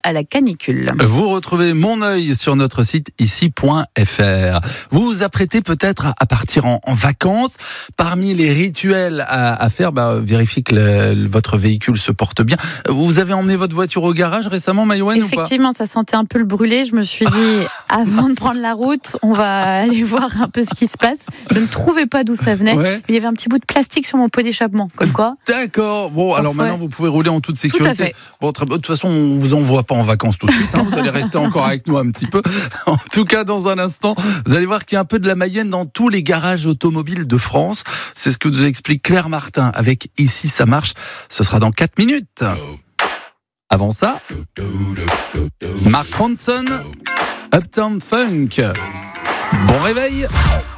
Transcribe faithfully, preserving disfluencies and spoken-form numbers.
à la canicule. Vous retrouvez Mon œil sur notre site ici point f r. Vous vous apprêtez peut-être à partir en, en vacances. Parmi les rituels à, à faire, bah, vérifiez que le, votre véhicule se porte bien. Vous avez emmené votre voiture au garage récemment, Maïwenn, ou pas ? Effectivement, ça sentait un peu le brûlé. Je me suis dit, avant de prendre la route, on va aller voir un peu ce qui se passe. Je ne trouvais pas d'où ça venait. Ouais. Il y avait un petit bout de plastique sur mon pot d'échappement, comme quoi. D'accord. Bon, alors Parfois, maintenant, vous pouvez rouler en toute sécurité. Tout à fait. Bon, très, de toute façon, on vous envoie pas en vacances tout de suite. Hein. Vous allez rester encore avec nous un petit peu. En tout cas, dans un instant, vous allez voir qu'il y a un peu de la Mayenne dans tous les garages automobiles de France. C'est ce que nous explique Claire Martin avec Ici ça marche. Ce sera dans quatre minutes. Avant ça, Mark Ronson, Uptown Funk. Bon réveil.